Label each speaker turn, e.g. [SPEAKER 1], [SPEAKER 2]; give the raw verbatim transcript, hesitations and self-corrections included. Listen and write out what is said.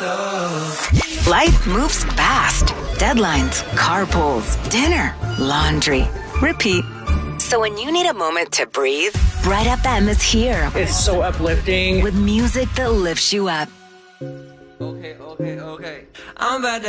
[SPEAKER 1] Life moves fast. Deadlines, carpools, dinner, laundry, repeat. So when you need a moment to breathe, Bright F M is here.
[SPEAKER 2] It's so uplifting.
[SPEAKER 1] With music that lifts you up.
[SPEAKER 3] Okay, okay, okay. I'm about to